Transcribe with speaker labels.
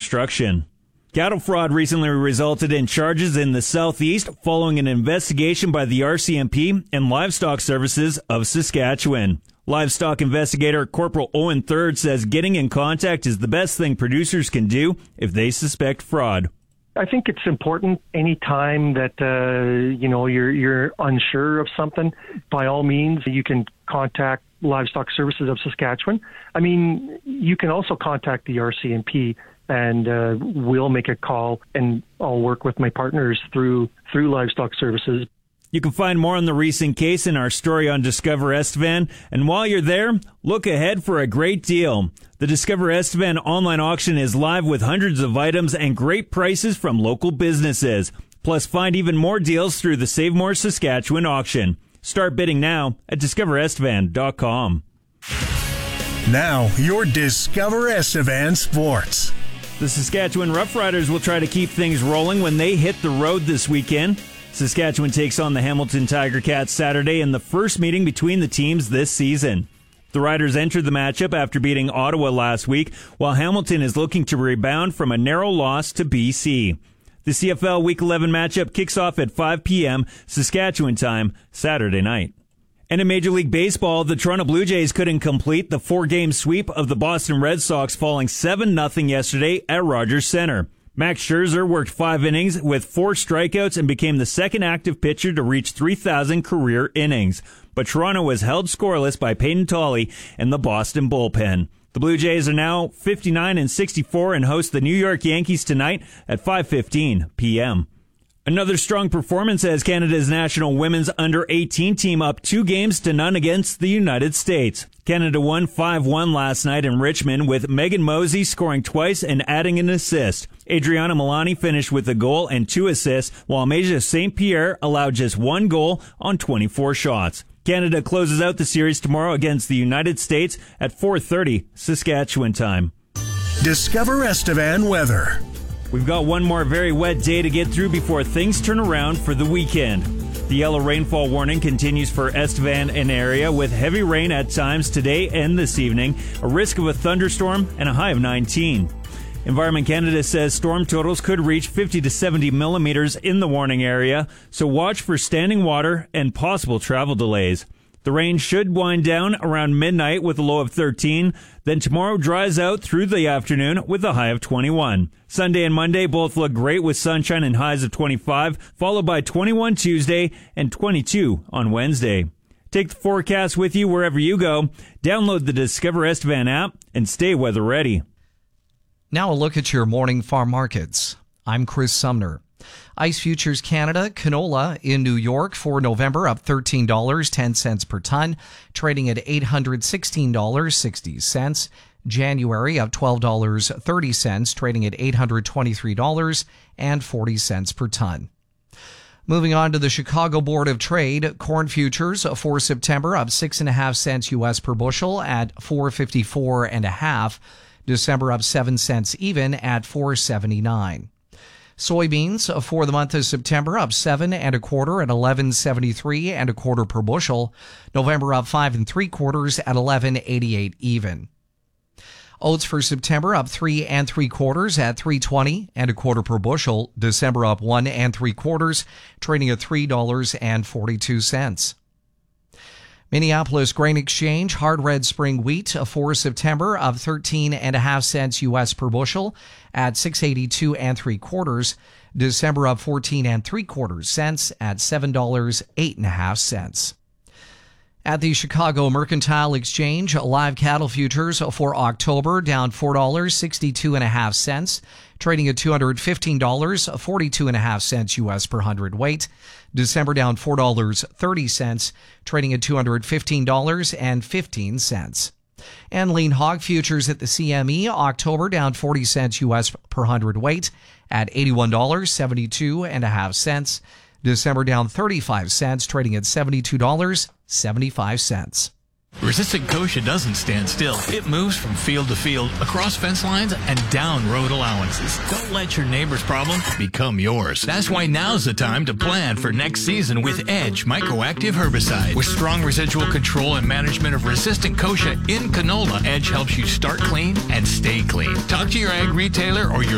Speaker 1: construction. Cattle fraud recently resulted in charges in the southeast following an investigation by the RCMP and Livestock Services of Saskatchewan. Livestock investigator Corporal Owen Third says getting in contact is the best thing producers can do if they suspect fraud.
Speaker 2: I think it's important any time that you're unsure of something. By all means, you can contact Livestock Services of Saskatchewan. I mean, you can also contact the RCMP, and we'll make a call, and I'll work with my partners through Livestock Services.
Speaker 1: You can find more on the recent case in our story on Discover Estevan. And while you're there, look ahead for a great deal. The Discover Estevan online auction is live with hundreds of items and great prices from local businesses. Plus, find even more deals through the Save More Saskatchewan auction. Start bidding now at discoverestevan.com.
Speaker 3: Now, your Discover Estevan Sports.
Speaker 1: The Saskatchewan Roughriders will try to keep things rolling when they hit the road this weekend. Saskatchewan takes on the Hamilton Tiger Cats Saturday in the first meeting between the teams this season. The Riders entered the matchup after beating Ottawa last week, while Hamilton is looking to rebound from a narrow loss to BC. The CFL Week 11 matchup kicks off at 5 p.m. Saskatchewan time Saturday night. And in Major League Baseball, the Toronto Blue Jays couldn't complete the 4-game sweep of the Boston Red Sox, falling 7-0 yesterday at Rogers Center. Max Scherzer worked 5 innings with 4 strikeouts and became the second active pitcher to reach 3,000 career innings. But Toronto was held scoreless by Peyton Tolley and the Boston bullpen. The Blue Jays are now 59-64 and host the New York Yankees tonight at 5:15 p.m. Another strong performance as Canada's national women's under-18 team up 2-0 against the United States. Canada won 5-1 last night in Richmond with Megan Mosey scoring twice and adding an assist. Adriana Milani finished with a goal and 2 assists, while Meja St. Pierre allowed just 1 goal on 24 shots. Canada closes out the series tomorrow against the United States at 4:30 Saskatchewan time.
Speaker 3: Discover Estevan weather.
Speaker 1: We've got one more very wet day to get through before things turn around for the weekend. The yellow rainfall warning continues for Estevan and area with heavy rain at times today and this evening, a risk of a thunderstorm, and a high of 19. Environment Canada says storm totals could reach 50 to 70 millimeters in the warning area, so watch for standing water and possible travel delays. The rain should wind down around midnight with a low of 13. Then tomorrow dries out through the afternoon with a high of 21. Sunday and Monday both look great with sunshine and highs of 25, followed by 21 Tuesday and 22 on Wednesday. Take the forecast with you wherever you go. Download the Discover Estevan app and stay weather ready.
Speaker 4: Now a look at your morning farm markets. I'm Chris Sumner. ICE Futures Canada, canola in New York for November up $13.10 per ton, trading at $816.60. January up $12.30, trading at $823.40 per ton. Moving on to the Chicago Board of Trade, corn futures for September up 6.5 cents U.S. per bushel at $4.54.5. December up 7 cents even at $4.79. Soybeans for the month of September up 7 1/4 at $11.73 1/4 per bushel. November up 5 3/4 at $11.88 even. Oats for September up 3 3/4 at $3.20 1/4 per bushel. December up 1 3/4, trading at $3.42. Minneapolis Grain Exchange hard red spring wheat for September up 13.5 cents U.S. per bushel at $6.82 3/4. December up 14 3/4 cents at $7.08.5. At the Chicago Mercantile Exchange, live cattle futures for October down $4.62.5, trading at $215.42.5 U.S. per hundredweight. December down $4.30, trading at $215.15. And lean hog futures at the CME, October down 40 cents U.S. per hundredweight at $81.72.5. December down 35 cents, trading at $72.75.
Speaker 5: Resistant Kochia doesn't stand still. It moves from field to field, across fence lines, and down road allowances. Don't let your neighbor's problem become yours. That's why now's the time to plan for next season with Edge Microactive Herbicide. With strong residual control and management of resistant Kochia in canola, Edge helps you start clean and stay clean. Talk to your ag retailer or your